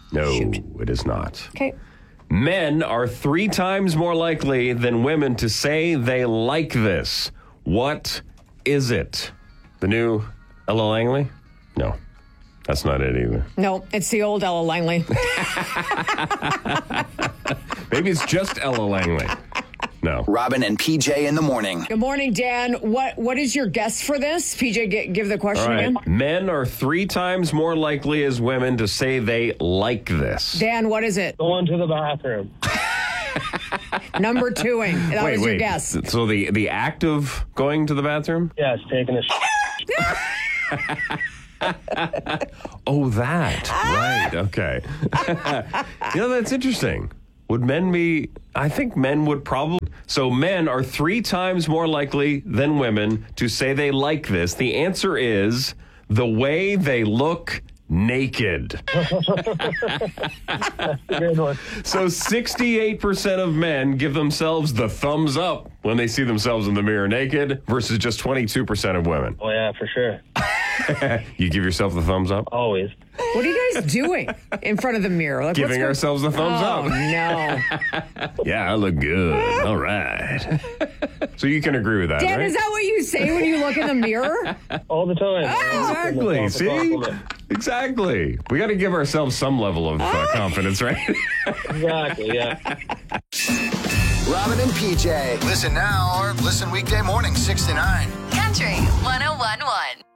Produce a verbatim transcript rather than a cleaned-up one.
No, Shoot. it is not. Okay. Men are three times more likely than women to say they like this. What is it? The new Ella Langley? No, that's not it either. No, it's the old Ella Langley. Maybe it's just Ella Langley. No. Robin and P J in the morning. Good morning, Dan. What What is your guess for this? P J, g- give the question All right. again. Men are three times more likely as women to say they like this. Dan, what is it? Going to the bathroom. Number twoing. That wait, was your wait. guess. So the, the act of going to the bathroom? Yes, taking a sh- Oh, that. Right. Okay. You know, that's interesting. Would men be, I think men would probably, so men are three times more likely than women to say they like this. The answer is the way they look naked. Good one. So sixty-eight percent of men give themselves the thumbs up when they see themselves in the mirror naked versus just twenty-two percent of women. Oh, yeah, for sure. You give yourself the thumbs up? Always. What are you guys doing in front of the mirror? Like, Giving what's ourselves the thumbs oh, up. no. Yeah, I look good. All right. So you can agree with that, Dan, right? is that what you say when you look in the mirror? All the time. Exactly. That's a See? compliment. Exactly. We got to give ourselves some level of uh, confidence, right? Exactly, yeah. Robin and P J. Listen now or listen weekday morning, six to nine. Country one oh one one.